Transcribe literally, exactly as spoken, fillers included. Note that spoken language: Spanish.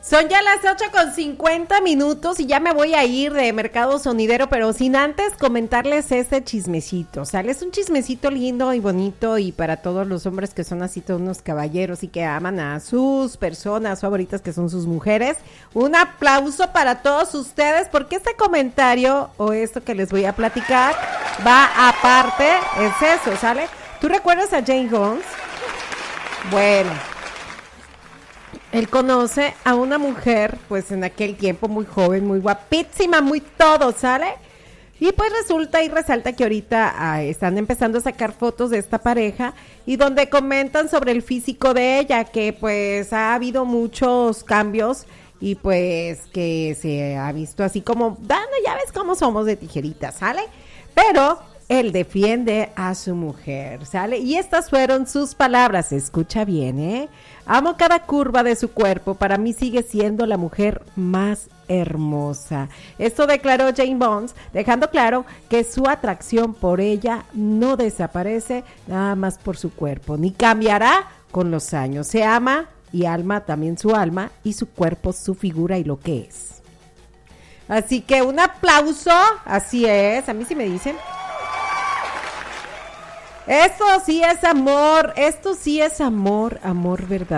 Son ya las ocho con cincuenta minutos y ya me voy a ir de Mercado Sonidero, pero sin antes comentarles este chismecito, ¿sale? Es un chismecito lindo y bonito y para todos los hombres que son así todos unos caballeros y que aman a sus personas favoritas que son sus mujeres. Un aplauso para todos ustedes porque este comentario o esto que les voy a platicar va aparte, es eso, ¿sale? ¿Tú recuerdas a Jane Jones? Bueno, él conoce a una mujer, pues en aquel tiempo muy joven, muy guapísima, muy todo, ¿sale? Y pues resulta y resalta que ahorita ah, están empezando a sacar fotos de esta pareja y donde comentan sobre el físico de ella, que pues ha habido muchos cambios y pues que se ha visto así como, dando, ya ves cómo somos de tijeritas, ¿sale? Pero él defiende a su mujer, ¿sale? Y estas fueron sus palabras, escucha bien, ¿eh? Amo cada curva de su cuerpo, para mí sigue siendo la mujer más hermosa. Esto declaró Jane Bones, dejando claro que su atracción por ella no desaparece nada más por su cuerpo, ni cambiará con los años. Se ama y alma también su alma y su cuerpo, su figura y lo que es. Así que un aplauso, así es, a mí sí me dicen. Esto sí es amor, esto sí es amor, amor verdadero.